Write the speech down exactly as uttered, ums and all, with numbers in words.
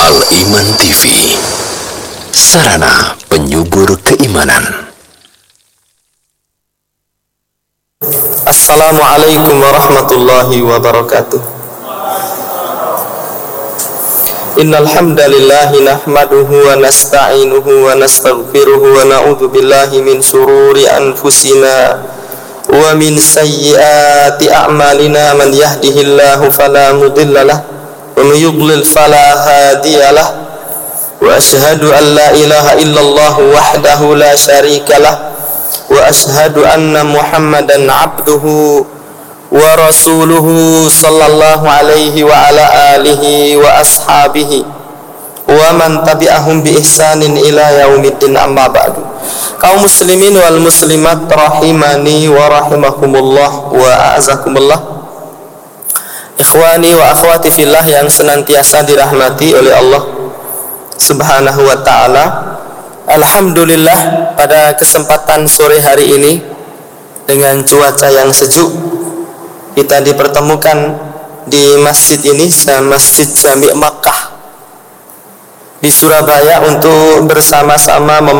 Al-Iman T V, sarana penyubur keimanan. Assalamualaikum warahmatullahi wabarakatuh. Innal hamdalillahi nahmaduhu wa nasta'inuhu wa nastaghfiruhu wa na'udzu billahi min shururi anfusina wa min sayyiati a'malina. Man yahdihillahu fala mudhillalah wa man yudlil fala hadiyalah. Wa ashhadu an la ilaha illallah wahdahu la syarikalah wa ashhadu anna Muhammadan abduhu wa rasuluhu sallallahu alaihi wa ala alihi wa ashabihi wa man tabi'ahum bi ihsanin ila yaumiddin, amma ba'du. Kaum muslimin wal muslimat rahimani wa rahimakumullah wa a'azakumullah. Ikhwani wa akhwati fillah yang senantiasa dirahmati oleh Allah Subhanahu wa ta'ala. Alhamdulillah, pada kesempatan sore hari ini dengan cuaca yang sejuk, kita dipertemukan di masjid ini, Masjid Jami' Makkah di Surabaya, untuk bersama-sama